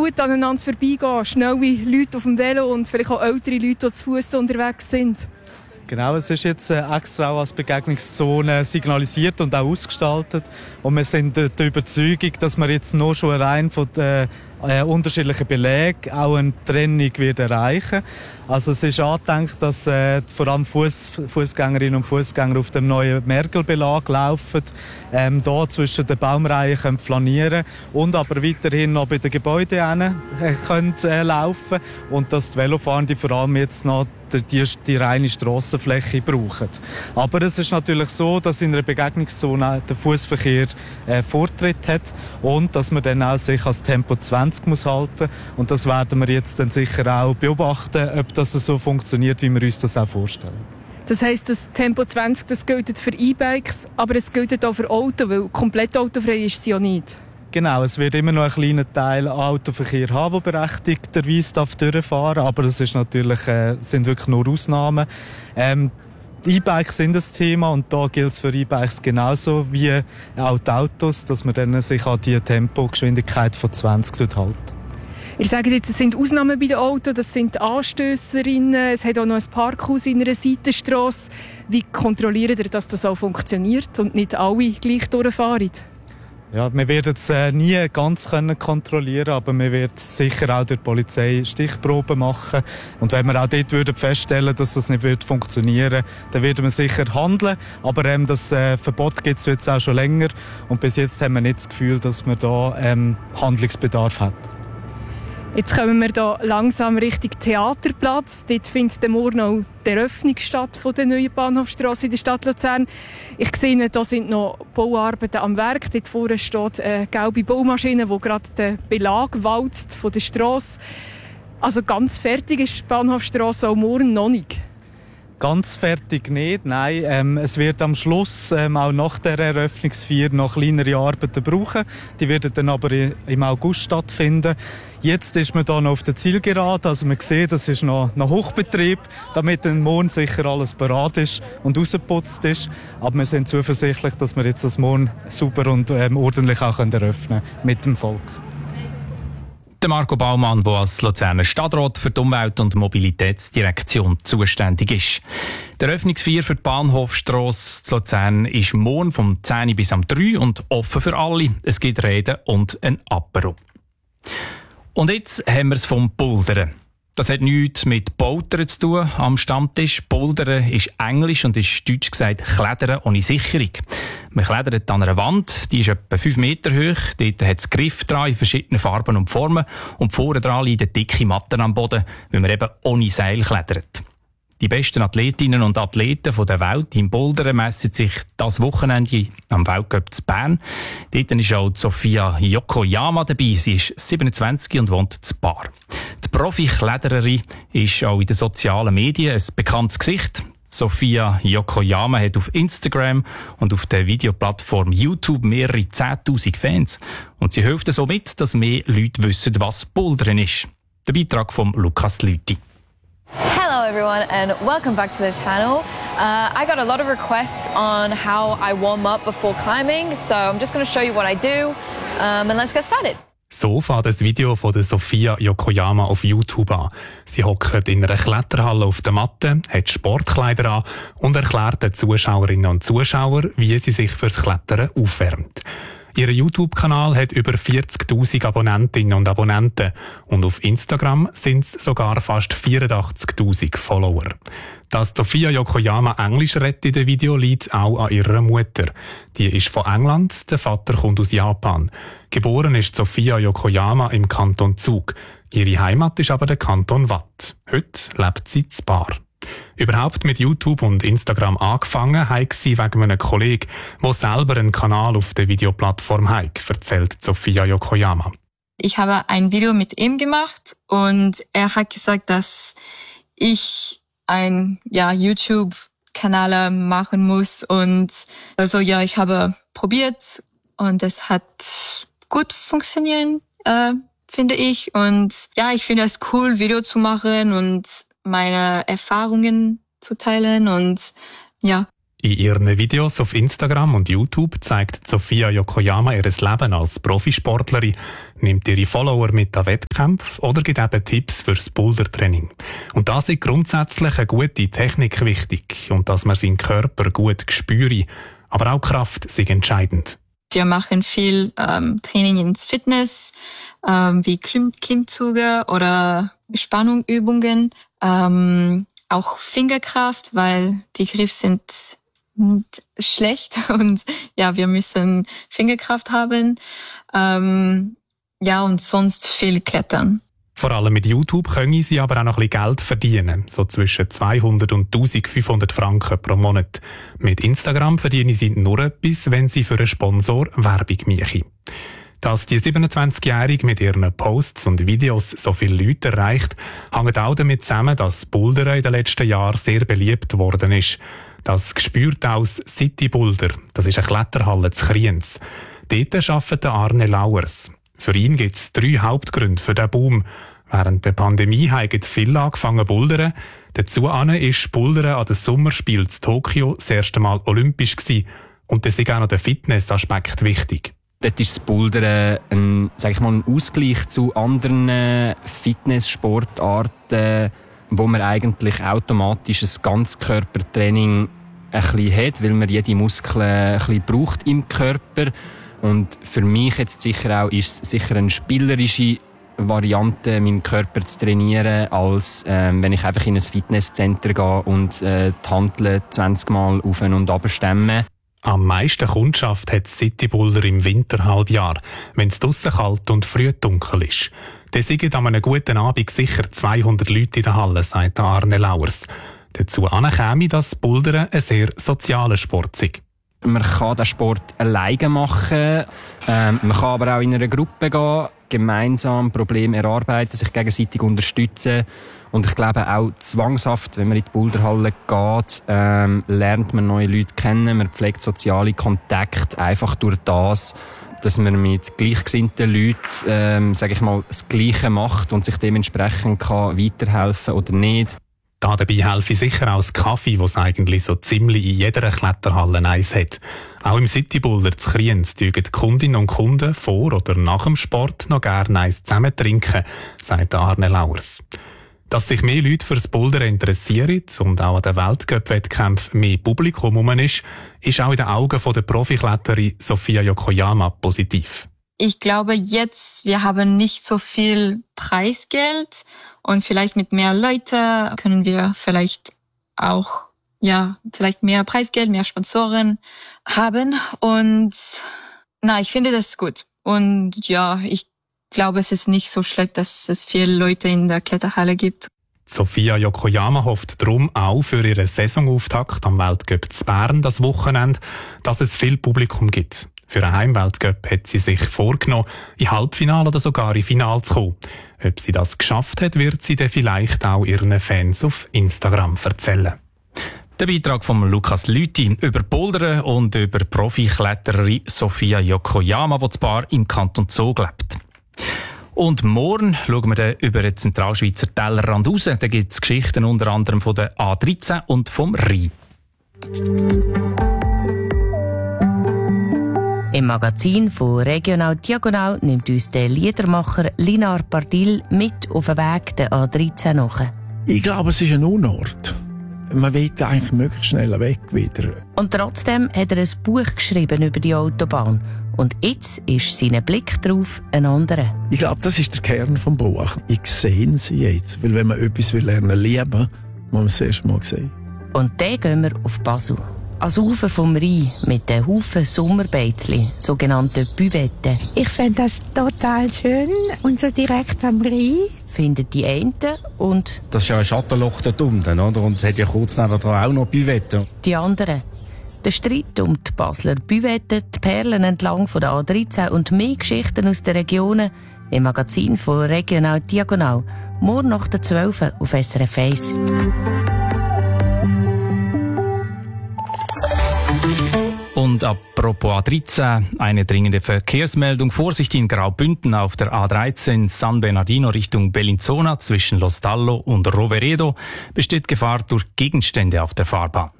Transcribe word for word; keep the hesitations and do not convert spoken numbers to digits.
gut aneinander vorbeigehen. Schnelle Leute auf dem Velo und vielleicht auch ältere Leute, die zu Fuss unterwegs sind. Genau, es ist jetzt extra auch als Begegnungszone signalisiert und auch ausgestaltet. Und wir sind der Überzeugung, dass wir jetzt nur schon rein von den äh, unterschiedlichen Belegen auch eine Trennung wird erreichen. Also es ist angedenkt, dass äh, vor allem Fuss, Fußgängerinnen und Fußgänger auf dem neuen Mergelbelag laufen, ähm, da zwischen den Baumreihen können flanieren und aber weiterhin noch bei den Gebäuden hin, äh, können äh, laufen und dass die Velofahrenden vor allem jetzt noch die, die reine Strassenfläche brauchen. Aber es ist natürlich so, dass in einer Begegnungszone der Fußverkehr äh, Vortritt hat und dass man dann auch sich als Tempo zwanzig muss halten. Und das werden wir jetzt dann sicher auch beobachten, ob das so funktioniert, wie wir uns das auch vorstellen. Das heisst, das Tempo zwanzig das gilt für E-Bikes, aber es gilt auch für Autos, weil komplett autofrei ist sie ja nicht. Genau, es wird immer noch einen kleinen Teil Autoverkehr haben, der berechtigterweise durchfahren darf, aber das ist natürlich, äh, sind wirklich nur Ausnahmen. Ähm, E-Bikes sind das Thema und da gilt es für E-Bikes genauso wie auch die Autos, dass man dann sich an die Tempogeschwindigkeit von zwanzig halten. Ihr sagt jetzt, es sind Ausnahmen bei den Autos, das sind Anstösserinnen, es hat auch noch ein Parkhaus in einer Seitenstrasse. Wie kontrolliert ihr, dass das auch funktioniert und nicht alle gleich durchfahren? Ja, wir werden es äh, nie ganz können kontrollieren, aber wir werden sicher auch durch die Polizei Stichproben machen. Und wenn wir auch dort würden feststellen, dass das nicht wird funktionieren, dann werden wir sicher handeln. Aber ähm, das äh, Verbot gibt es jetzt auch schon länger und bis jetzt haben wir nicht das Gefühl, dass wir da ähm, Handlungsbedarf haben. Jetzt kommen wir hier langsam Richtung Theaterplatz. Dort findet morgen auch die Eröffnung statt von der neuen Bahnhofstrasse in der Stadt Luzern. Ich sehe, da sind noch Bauarbeiten am Werk. Dort vorne steht eine gelbe Baumaschine, die gerade den Belag walzt von der Strasse. Also ganz fertig ist die Bahnhofstrasse auch morgen noch nicht. Ganz fertig nicht, nein. Ähm, es wird am Schluss, ähm, auch nach der Eröffnungsfeier, noch kleinere Arbeiten brauchen. Die werden dann aber im August stattfinden. Jetzt ist man da noch auf der Zielgerade, also man sieht, das ist noch, noch Hochbetrieb, damit dann morgen sicher alles bereit ist und rausgeputzt ist. Aber wir sind zuversichtlich, dass wir jetzt das morgen super und ähm, ordentlich auch eröffnen können mit dem Volk. Der Marco Baumann, der als Luzerner Stadtrat für die Umwelt- und Mobilitätsdirektion zuständig ist. Die Eröffnungsfeier für die Bahnhofstrasse zu Luzern ist morgen vom zehn bis am drei und offen für alle. Es gibt Reden und ein Apero. Und jetzt haben wir es vom Bouldern. Das hat nichts mit Poltern zu tun am Stammtisch. Bouldern ist Englisch und ist deutsch gesagt Klettern ohne Sicherung. Man klettert an einer Wand, die ist etwa fünf Meter hoch. Dort hat es Griff dran in verschiedenen Farben und Formen. Und vorne dran liegen dicke Matten am Boden, weil man eben ohne Seil klettert. Die besten Athletinnen und Athleten der Welt im Bouldern messen sich das Wochenende am Weltcup zu Bern. Dort ist auch Sophia Yokoyama dabei. Sie ist siebenundzwanzig und wohnt in Bar. Die Profi-Klettererin ist auch in den sozialen Medien ein bekanntes Gesicht. Sophia Yokoyama hat auf Instagram und auf der Videoplattform YouTube mehrere zehntausend Fans. Und sie hilft so mit, dass mehr Leute wissen, was Bouldern ist. Der Beitrag von Lukas Lüthi. Hello everyone and welcome back to the channel. Uh, I got a lot of requests on how I warm up before climbing, so I'm just going to show you what I do um, and let's get started. So fängt das Video von der Sophia Yokoyama auf YouTube an. Sie hockt in einer Kletterhalle auf der Matte, hat Sportkleider an und erklärt den Zuschauerinnen und Zuschauern, wie sie sich fürs Klettern aufwärmt. Ihr YouTube-Kanal hat über vierzigtausend Abonnentinnen und Abonnenten und auf Instagram sind es sogar fast vierundachtzigtausend Follower. Dass Sophia Yokoyama Englisch redet in dem Video liegt auch an ihrer Mutter. Die ist von England, der Vater kommt aus Japan. Geboren ist Sophia Yokoyama im Kanton Zug. Ihre Heimat ist aber der Kanton Watt. Heute lebt sie in Bar. Überhaupt mit YouTube und Instagram angefangen hat sie wegen einem Kollegen, der selber einen Kanal auf der Videoplattform hat, erzählt Sophia Yokoyama. Ich habe ein Video mit ihm gemacht und er hat gesagt, dass ich ein ja, YouTube-Kanal machen muss. Und also ja, ich habe probiert und es hat gut funktioniert, äh, finde ich. Und ja, ich finde es cool, Video zu machen und meine Erfahrungen zu teilen und ja. In ihren Videos auf Instagram und YouTube zeigt Sophia Yokoyama ihr Leben als Profisportlerin, nimmt ihre Follower mit an Wettkämpfen oder gibt eben Tipps fürs Bouldertraining. Und da ist grundsätzlich eine gute Technik wichtig und dass man seinen Körper gut spüre. Aber auch Kraft ist entscheidend. Wir machen viel ähm, Training ins Fitness, ähm, wie Klimm Klimmzüge oder Spannungsübungen, ähm, auch Fingerkraft, weil die Griffe sind schlecht und ja, wir müssen Fingerkraft haben. Ähm, ja, und sonst viel klettern. Vor allem mit YouTube können sie aber auch noch ein bisschen Geld verdienen, so zwischen zweihundert und eintausendfünfhundert Franken pro Monat. Mit Instagram verdienen sie nur etwas, wenn sie für einen Sponsor Werbung machen. Dass die siebenundzwanzigjährige mit ihren Posts und Videos so viele Leute erreicht, hängt auch damit zusammen, dass Bouldern in den letzten Jahren sehr beliebt worden ist. Das gespürt aus City Boulder, das ist eine Kletterhalle zu Kriens. Dort arbeitet Arne Lauers. Für ihn gibt es drei Hauptgründe für diesen Boom. Während der Pandemie haben viele angefangen zu bouldern. Dazu ist Bouldern an den Sommerspielen in Tokio das erste Mal olympisch gewesen. Und das ist auch noch der Fitnessaspekt wichtig. Dort ist das Bouldern ein, sag ich mal, ein Ausgleich zu anderen Fitnesssportarten, wo man eigentlich automatisch ein Ganzkörpertraining ein bisschen hat, weil man jede Muskel ein bisschen braucht im Körper. Und für mich jetzt sicher auch ist es sicher eine spielerische Variante, meinen Körper zu trainieren, als ähm, wenn ich einfach in ein Fitnesscenter gehe und äh, die Hanteln zwanzig Mal auf und runter stemme. Am meisten Kundschaft hat City Boulder im Winterhalbjahr, wenn es draussen kalt und früh dunkel ist. Dann sind an einem guten Abend sicher zweihundert Leute in der Halle, sagt Arne Lauers. Dazu käme, dass Bouldern ein sehr sozialer Sport ist. Man kann den Sport alleine machen, ähm, man kann aber auch in einer Gruppe gehen, gemeinsam Probleme erarbeiten, sich gegenseitig unterstützen. Und ich glaube auch zwangshaft, wenn man in die Boulderhalle geht, ähm, lernt man neue Leute kennen, man pflegt soziale Kontakte einfach durch das, dass man mit gleichgesinnten Leuten, ähm, sage ich mal, das Gleiche macht und sich dementsprechend kann weiterhelfen oder nicht. Da dabei helfe sicher auch das Kaffee, das eigentlich so ziemlich in jeder Kletterhalle eins hat. Auch im City Boulder zu Kriens tun die Kundinnen und Kunden vor oder nach dem Sport noch gerne eins zusammen trinken, sagt Arne Lauers. Dass sich mehr Leute für das Bouldern interessieren und auch an den Weltcup-Wettkämpfen mehr Publikum herum ist, ist auch in den Augen der Profikletterin Sophia Yokoyama positiv. Ich glaube jetzt, wir haben nicht so viel Preisgeld und vielleicht mit mehr Leuten können wir vielleicht auch, ja, vielleicht mehr Preisgeld, mehr Sponsoren haben und na, ich finde das gut. Und ja, ich glaube, es ist nicht so schlecht, dass es viele Leute in der Kletterhalle gibt. Sophia Yokoyama hofft darum auch für ihren Saisonauftakt am Weltcup zu Bern das Wochenende, dass es viel Publikum gibt. Für einen Heimweltcup hat sie sich vorgenommen, in Halbfinale oder sogar in Finale zu kommen. Ob sie das geschafft hat, wird sie dann vielleicht auch ihren Fans auf Instagram erzählen. Der Beitrag von Lukas Lüthi über Bouldern und über Profikletterin Sophia Yokoyama, die das Paar im Kanton Zug lebt. Und morgen schauen wir dann über den Zentralschweizer Tellerrand raus. Da gibt es Geschichten unter anderem von der A dreizehn und vom Rhein. Im Magazin von Regional Diagonal nimmt uns der Liedermacher Linar Pardil mit auf den Weg der A dreizehn nach. Ich glaube, es ist ein Unort. Man will eigentlich möglichst schnell weg wieder. Und trotzdem hat er ein Buch geschrieben über die Autobahn. Und jetzt ist sein Blick darauf ein anderer. Ich glaube, das ist der Kern des Buches. Ich sehe sie jetzt. Weil wenn man etwas lernen will, lieben, muss man es erst mal sehen. Und dann gehen wir auf Basel. Ans Ufer vom Rhein mit den Haufen Sommerbeizli, sogenannten Büvetten. Ich finde das total schön und so direkt am Rhein. Finden die einen und... Das ist ja ein Schattenloch dort unten, oder? Und es hat ja kurz nebenan auch noch Büvetten. Die anderen. Der Streit um die Basler Büvetten, die Perlen entlang von der A dreizehn und mehr Geschichten aus den Regionen im Magazin von Regional Diagonal. Morgen nach der zwölf auf S R F eins. Und apropos A dreizehn, eine dringende Verkehrsmeldung. Vorsicht in Graubünden auf der A dreizehn San Bernardino Richtung Bellinzona zwischen Lo Stallo und Roveredo besteht Gefahr durch Gegenstände auf der Fahrbahn.